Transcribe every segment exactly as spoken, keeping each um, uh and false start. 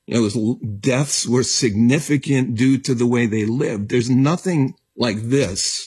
You know, those deaths were significant due to the way they lived. There's nothing like this.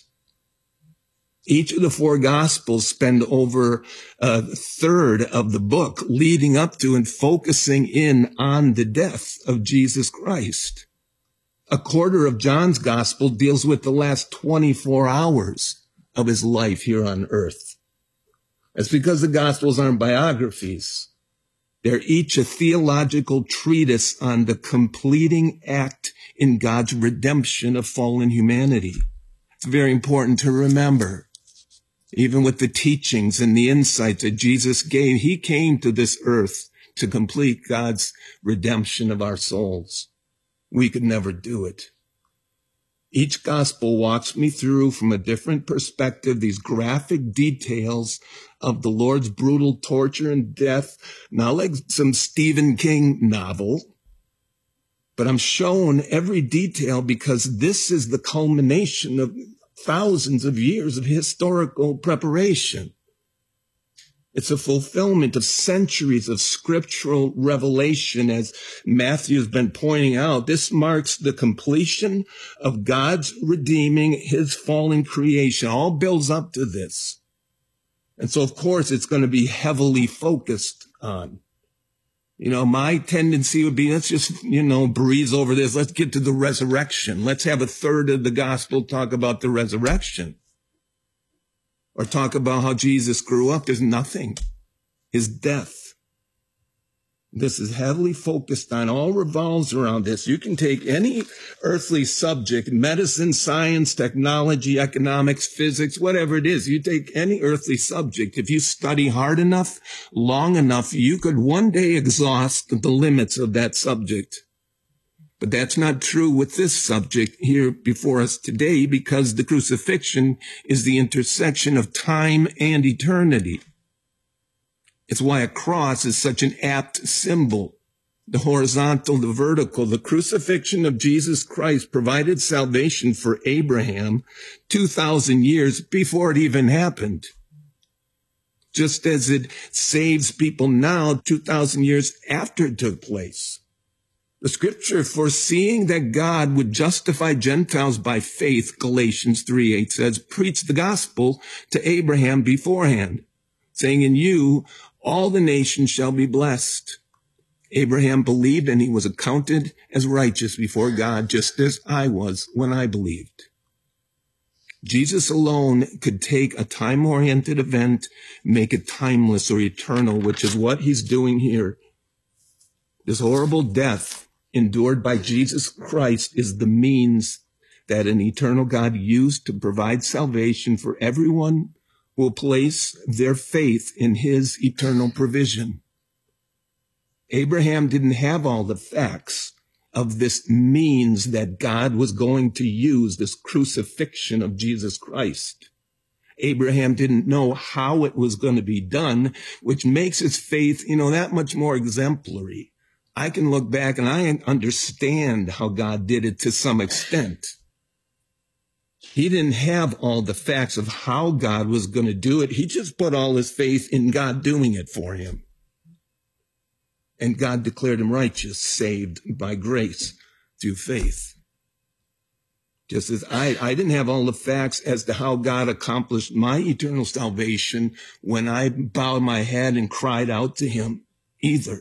Each of the four Gospels spend over a third of the book leading up to and focusing in on the death of Jesus Christ. A quarter of John's Gospel deals with the last twenty-four hours of his life here on earth. That's because the Gospels aren't biographies. They're each a theological treatise on the completing act in God's redemption of fallen humanity. It's very important to remember. Even with the teachings and the insights that Jesus gave, he came to this earth to complete God's redemption of our souls. We could never do it. Each gospel walks me through from a different perspective these graphic details of the Lord's brutal torture and death, not like some Stephen King novel, but I'm shown every detail because this is the culmination of thousands of years of historical preparation. It's a fulfillment of centuries of scriptural revelation, as Matthew's been pointing out. This marks the completion of God's redeeming his fallen creation. All builds up to this. And so, of course, it's going to be heavily focused on. You know, my tendency would be, let's just, you know, breeze over this. Let's get to the resurrection. Let's have a third of the gospel talk about the resurrection. Or talk about how Jesus grew up. There's nothing. His death. This is heavily focused on, all revolves around this. You can take any earthly subject, medicine, science, technology, economics, physics, whatever it is. You take any earthly subject. If you study hard enough, long enough, you could one day exhaust the limits of that subject. But that's not true with this subject here before us today, because the crucifixion is the intersection of time and eternity. It's why a cross is such an apt symbol. The horizontal, the vertical, the crucifixion of Jesus Christ provided salvation for Abraham two thousand years before it even happened. Just as it saves people now two thousand years after it took place. The scripture, foreseeing that God would justify Gentiles by faith, Galatians three eight says, preached the gospel to Abraham beforehand, saying, in you all the nations shall be blessed. Abraham believed, and he was accounted as righteous before God, just as I was when I believed. Jesus alone could take a time-oriented event, make it timeless or eternal, which is what he's doing here. This horrible death endured by Jesus Christ is the means that an eternal God used to provide salvation for everyone who will place their faith in his eternal provision. Abraham didn't have all the facts of this means that God was going to use, this crucifixion of Jesus Christ. Abraham didn't know how it was going to be done, which makes his faith, you know, that much more exemplary. I can look back and I understand how God did it to some extent. He didn't have all the facts of how God was going to do it. He just put all his faith in God doing it for him. And God declared him righteous, saved by grace through faith. Just as I, I didn't have all the facts as to how God accomplished my eternal salvation when I bowed my head and cried out to him either.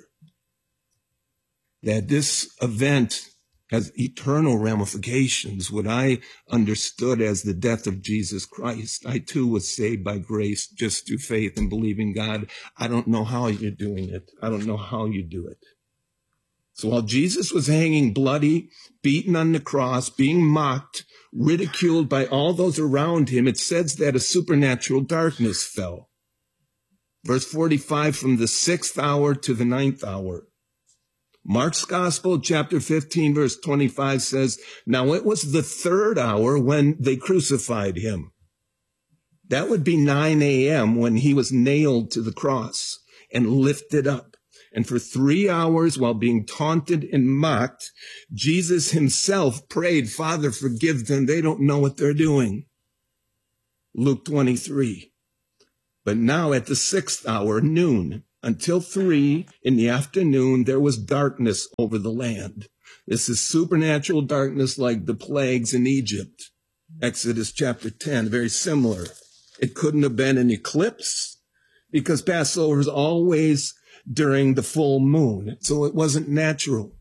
That this event has eternal ramifications, what I understood as the death of Jesus Christ. I too was saved by grace just through faith and believing God. I don't know how you're doing it. I don't know how you do it. So while Jesus was hanging bloody, beaten on the cross, being mocked, ridiculed by all those around him, it says that a supernatural darkness fell. Verse forty-five, from the sixth hour to the ninth hour. Mark's Gospel, chapter fifteen, verse twenty-five says, now it was the third hour when they crucified him. That would be nine a.m. when he was nailed to the cross and lifted up. And for three hours while being taunted and mocked, Jesus himself prayed, Father, forgive them. They don't know what they're doing. Luke twenty-three. But now at the sixth hour, noon, Until three in the afternoon, there was darkness over the land. This is supernatural darkness like the plagues in Egypt. Exodus chapter ten, very similar. It couldn't have been an eclipse because Passover is always during the full moon. So it wasn't natural.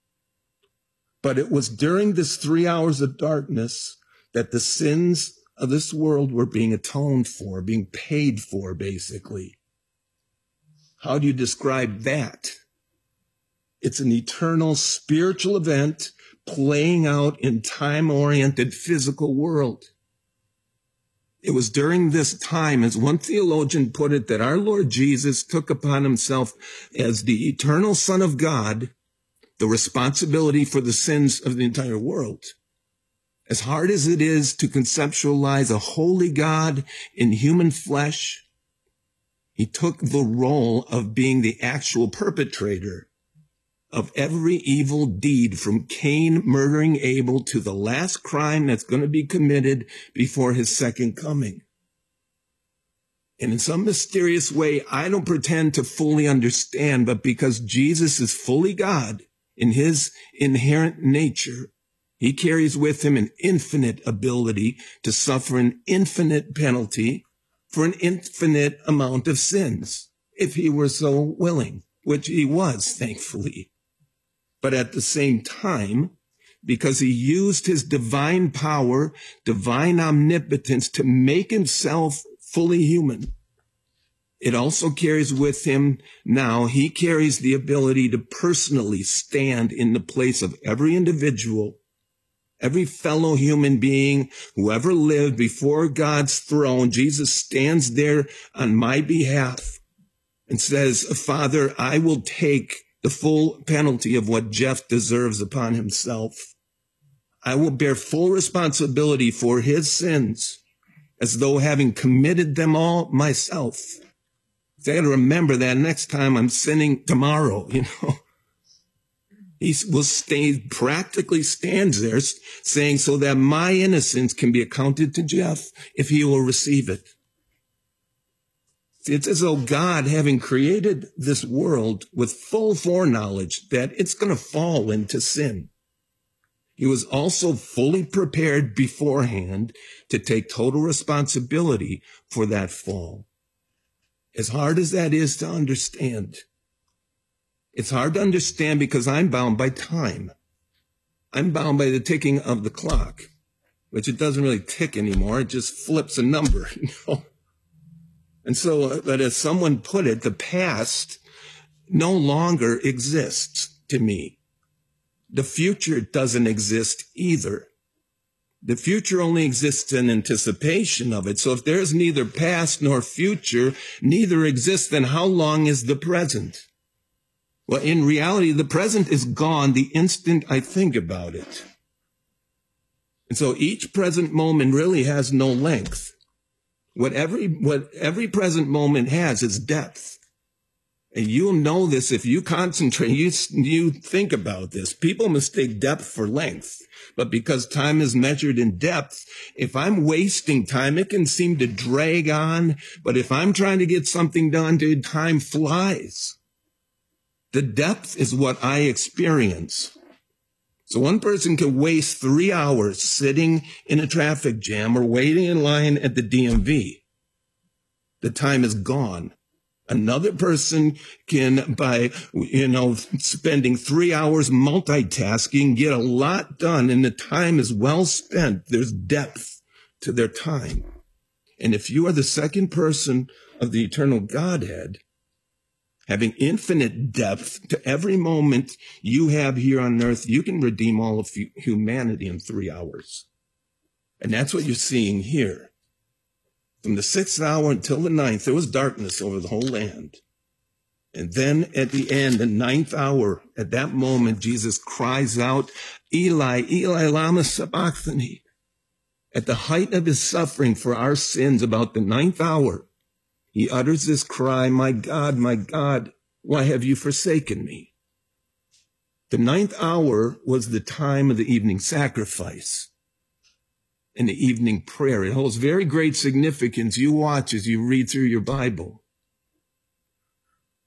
But it was during this three hours of darkness that the sins of this world were being atoned for, being paid for, basically. How do you describe that? It's an eternal spiritual event playing out in time-oriented physical world. It was during this time, as one theologian put it, that our Lord Jesus took upon himself as the eternal Son of God the responsibility for the sins of the entire world. As hard as it is to conceptualize a holy God in human flesh, he took the role of being the actual perpetrator of every evil deed, from Cain murdering Abel to the last crime that's going to be committed before his second coming. And in some mysterious way, I don't pretend to fully understand, but because Jesus is fully God in his inherent nature, he carries with him an infinite ability to suffer an infinite penalty for an infinite amount of sins, if he were so willing, which he was, thankfully. But at the same time, because he used his divine power, divine omnipotence to make himself fully human, it also carries with him now, he carries the ability to personally stand in the place of every individual, every fellow human being who ever lived before God's throne. Jesus stands there on my behalf and says, Father, I will take the full penalty of what Jeff deserves upon himself. I will bear full responsibility for his sins as though having committed them all myself. So I got to remember that next time I'm sinning tomorrow, you know. He will stay, practically stands there saying, so that my innocence can be accounted to Jeff if he will receive it. It's as though God, having created this world with full foreknowledge that it's going to fall into sin, he was also fully prepared beforehand to take total responsibility for that fall. As hard as that is to understand, it's hard to understand because I'm bound by time. I'm bound by the ticking of the clock, which it doesn't really tick anymore. It just flips a number, you know. And so, but as someone put it, the past no longer exists to me. The future doesn't exist either. The future only exists in anticipation of it. So if there's neither past nor future, neither exists, then how long is the present? Well, in reality, the present is gone the instant I think about it. And so each present moment really has no length. What every, what every present moment has is depth. And you'll know this if you concentrate, you, you think about this. People mistake depth for length. But because time is measured in depth, if I'm wasting time, it can seem to drag on. But if I'm trying to get something done, dude, time flies. The depth is what I experience. So one person can waste three hours sitting in a traffic jam or waiting in line at the D M V. The time is gone. Another person can, by, you know, spending three hours multitasking, get a lot done, and the time is well spent. There's depth to their time. And if you are the second person of the eternal Godhead, having infinite depth to every moment you have here on earth, you can redeem all of humanity in three hours. And that's what you're seeing here. From the sixth hour until the ninth, there was darkness over the whole land. And then at the end, the ninth hour, at that moment, Jesus cries out, Eli, Eli, lama sabachthani. At the height of his suffering for our sins, about the ninth hour, he utters this cry, my God, my God, why have you forsaken me? The ninth hour was the time of the evening sacrifice and the evening prayer. It holds very great significance. You watch as you read through your Bible.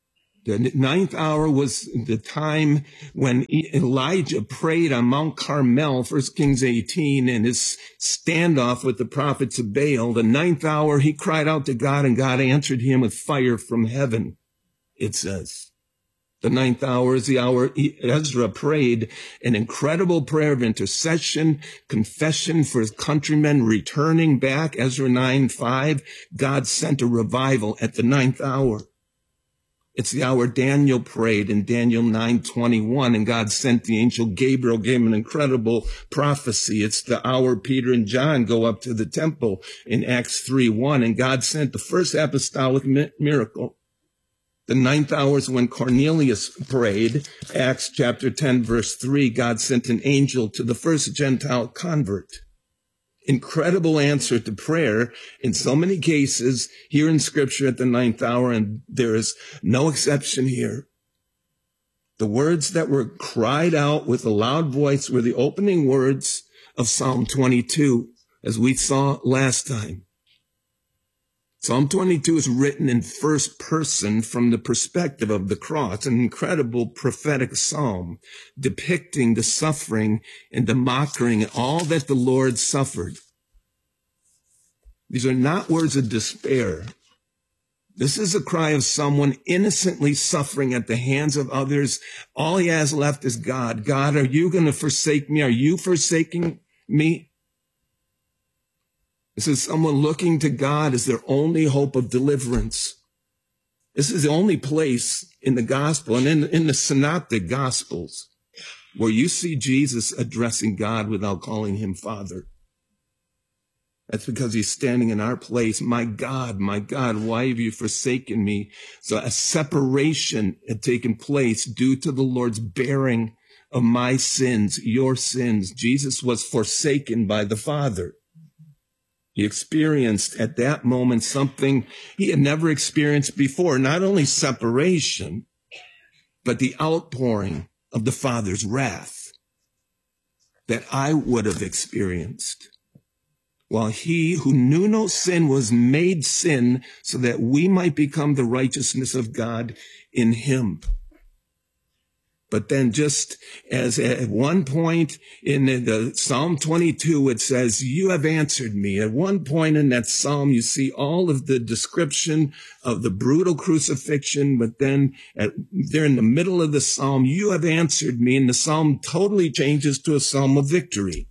The ninth hour was the time when Elijah prayed on Mount Carmel, First Kings eighteen, in his standoff with the prophets of Baal. The ninth hour, he cried out to God, and God answered him with fire from heaven, it says. The ninth hour is the hour Ezra prayed an incredible prayer of intercession, confession for his countrymen returning back. Ezra nine five, God sent a revival at the ninth hour. It's the hour Daniel prayed in Daniel nine twenty-one, and God sent the angel Gabriel, gave him an incredible prophecy. It's the hour Peter and John go up to the temple in Acts three one, and God sent the first apostolic mi- miracle. The ninth hour is when Cornelius prayed, Acts chapter ten, verse three, God sent an angel to the first Gentile convert. Incredible answer to prayer in so many cases here in Scripture at the ninth hour, and there is no exception here. The words that were cried out with a loud voice were the opening words of Psalm twenty-two, as we saw last time. Psalm twenty-two is written in first person from the perspective of the cross, an incredible prophetic psalm depicting the suffering and the mocking and all that the Lord suffered. These are not words of despair. This is a cry of someone innocently suffering at the hands of others. All he has left is God. God, are you going to forsake me? Are you forsaking me? This is someone looking to God as their only hope of deliverance. This is the only place in the gospel and in, in the synoptic gospels where you see Jesus addressing God without calling him Father. That's because he's standing in our place. My God, my God, why have you forsaken me? So a separation had taken place due to the Lord's bearing of my sins, your sins. Jesus was forsaken by the Father. He experienced at that moment something he had never experienced before, not only separation, but the outpouring of the Father's wrath that I would have experienced. While he who knew no sin was made sin so that we might become the righteousness of God in him. But then just as at one point in the, the Psalm twenty-two, it says, you have answered me. At one point in that Psalm, you see all of the description of the brutal crucifixion. But then at, there in the middle of the Psalm, you have answered me. And the Psalm totally changes to a Psalm of victory.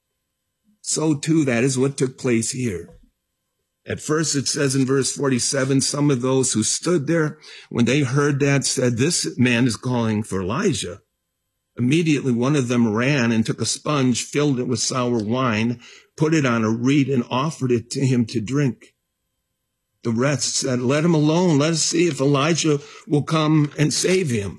So too, that is what took place here. At first, it says in verse forty-seven, some of those who stood there, when they heard that, said, this man is calling for Elijah. Immediately, one of them ran and took a sponge, filled it with sour wine, put it on a reed, and offered it to him to drink. The rest said, let him alone. Let us see if Elijah will come and save him.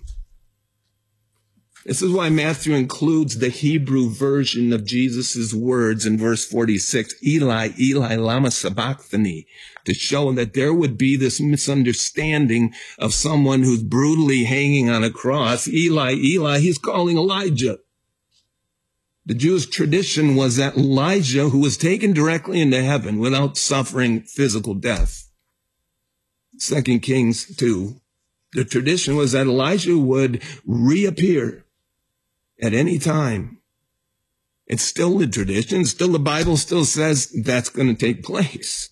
This is why Matthew includes the Hebrew version of Jesus' words in verse forty-six, Eli, Eli, lama sabachthani, to show that there would be this misunderstanding of someone who's brutally hanging on a cross. Eli, Eli, he's calling Elijah. The Jewish tradition was that Elijah, who was taken directly into heaven without suffering physical death. Second Kings two, the tradition was that Elijah would reappear at any time. It's still the tradition. Still, the Bible still says that's going to take place.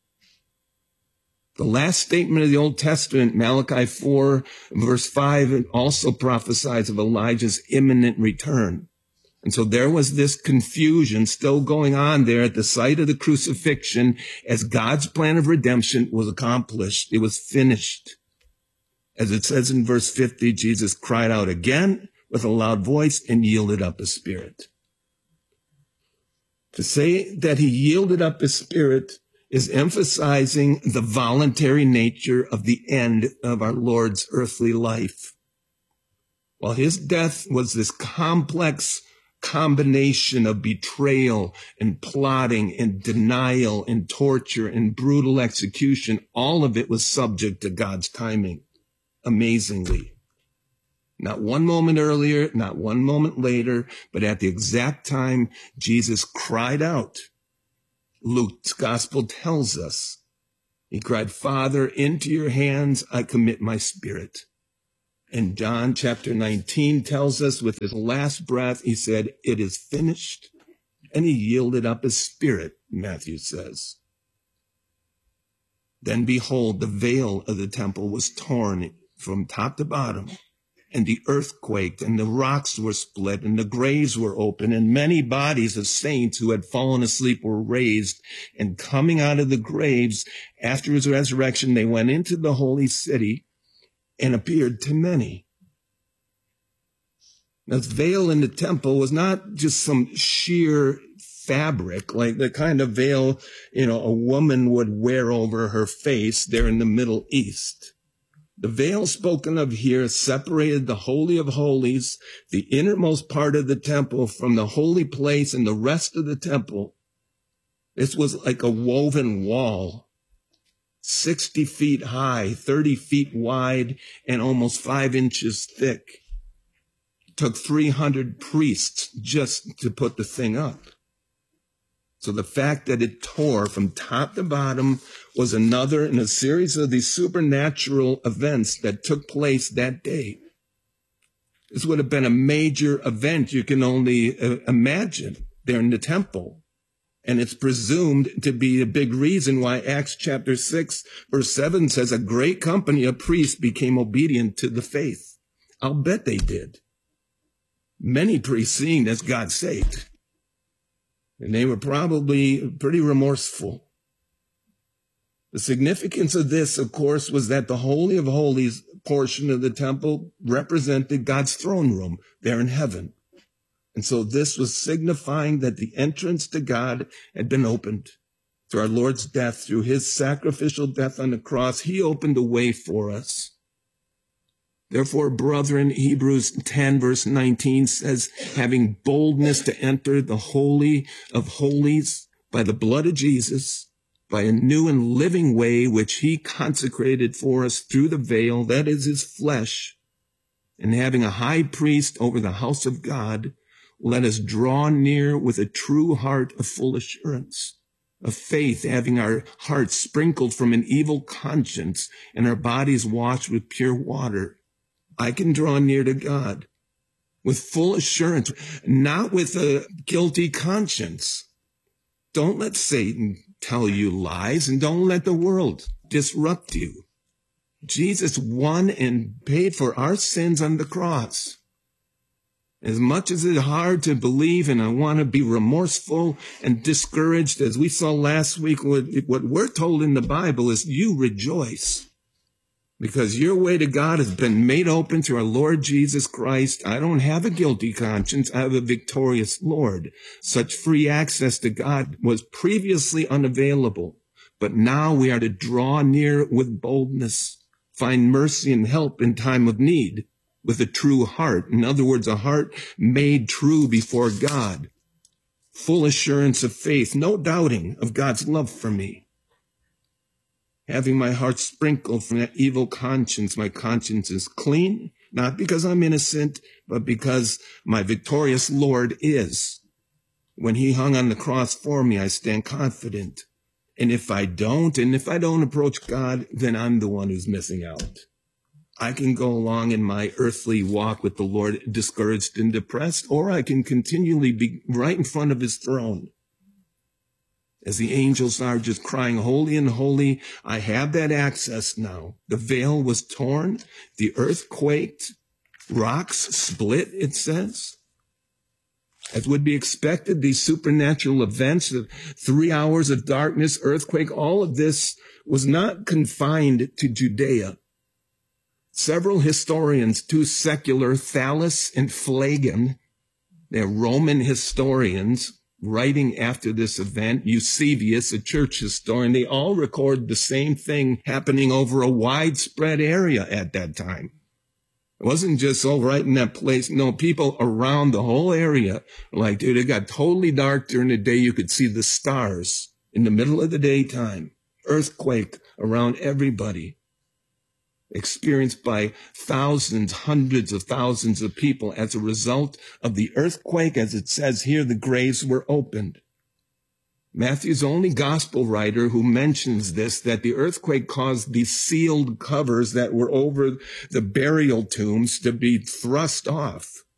The last statement of the Old Testament, Malachi four, verse five, also prophesies of Elijah's imminent return. And so there was this confusion still going on there at the site of the crucifixion as God's plan of redemption was accomplished. It was finished. As it says in verse fifty, Jesus cried out again with a loud voice and yielded up his spirit. To say that he yielded up his spirit is emphasizing the voluntary nature of the end of our Lord's earthly life. While his death was this complex combination of betrayal and plotting and denial and torture and brutal execution, all of it was subject to God's timing, amazingly. Not one moment earlier, not one moment later, but at the exact time Jesus cried out. Luke's gospel tells us, he cried, Father, into your hands I commit my spirit. And John chapter nineteen tells us with his last breath, he said, it is finished. And he yielded up his spirit, Matthew says. Then behold, the veil of the temple was torn from top to bottom, and the earth quaked, and the rocks were split, and the graves were open, and many bodies of saints who had fallen asleep were raised. And coming out of the graves after his resurrection, they went into the holy city and appeared to many. Now, the veil in the temple was not just some sheer fabric, like the kind of veil, you know, a woman would wear over her face there in the Middle East. The veil spoken of here separated the Holy of Holies, the innermost part of the temple, from the holy place and the rest of the temple. This was like a woven wall, sixty feet high, thirty feet wide, and almost five inches thick. It took three hundred priests just to put the thing up. So the fact that it tore from top to bottom was another in a series of these supernatural events that took place that day. This would have been a major event you can only uh, imagine there in the temple. And it's presumed to be a big reason why Acts chapter six, verse seven says a great company of priests became obedient to the faith. I'll bet they did. Many priests seeing this got saved. And they were probably pretty remorseful. The significance of this, of course, was that the Holy of Holies portion of the temple represented God's throne room there in heaven. And so this was signifying that the entrance to God had been opened. Through our Lord's death, through his sacrificial death on the cross, he opened a way for us. Therefore, brethren, Hebrews ten, verse nineteen says, having boldness to enter the Holy of Holies by the blood of Jesus, by a new and living way which he consecrated for us through the veil, that is his flesh, and having a high priest over the house of God, let us draw near with a true heart of full assurance, of faith, having our hearts sprinkled from an evil conscience and our bodies washed with pure water. I can draw near to God with full assurance, not with a guilty conscience. Don't let Satan tell you lies, and don't let the world disrupt you. Jesus won and paid for our sins on the cross. As much as it's hard to believe, and I want to be remorseful and discouraged, as we saw last week, what, what we're told in the Bible is you rejoice. Because your way to God has been made open through our Lord Jesus Christ. I don't have a guilty conscience. I have a victorious Lord. Such free access to God was previously unavailable. But now we are to draw near with boldness, find mercy and help in time of need with a true heart. In other words, a heart made true before God. Full assurance of faith, no doubting of God's love for me. Having my heart sprinkled from that evil conscience, my conscience is clean, not because I'm innocent, but because my victorious Lord is. When he hung on the cross for me, I stand confident. And if I don't, and if I don't approach God, then I'm the one who's missing out. I can go along in my earthly walk with the Lord discouraged and depressed, or I can continually be right in front of his throne. As the angels are just crying, holy and holy, I have that access now. The veil was torn, the earth quaked, rocks split, it says. As would be expected, these supernatural events of three hours of darkness, earthquake, all of this was not confined to Judea. Several historians, two secular, Thallus and Phlegon, they're Roman historians, writing after this event, Eusebius, a church historian, they all record the same thing happening over a widespread area at that time. It wasn't just all right in that place. No, people around the whole area were like, dude, it got totally dark during the day. You could see the stars in the middle of the daytime. Earthquake around everybody. Experienced by thousands, hundreds of thousands of people as a result of the earthquake. As it says here, the graves were opened. Matthew's the only gospel writer who mentions this, that the earthquake caused the sealed covers that were over the burial tombs to be thrust off.